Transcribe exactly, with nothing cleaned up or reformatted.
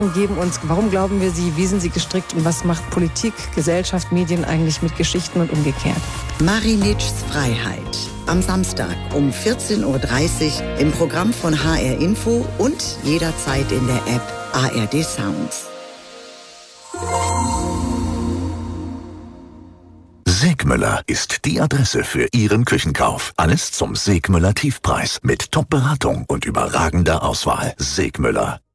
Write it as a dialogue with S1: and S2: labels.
S1: Geben uns, warum glauben wir sie, wie sind sie gestrickt und was macht Politik, Gesellschaft, Medien eigentlich mit Geschichten und umgekehrt?
S2: Marinitschs Freiheit. Am Samstag um vierzehn Uhr dreißig im Programm von H R Info und jederzeit in der App A R D Sounds.
S3: Segmüller ist die Adresse für Ihren Küchenkauf. Alles zum Segmüller Tiefpreis mit Top-Beratung und überragender Auswahl. Segmüller.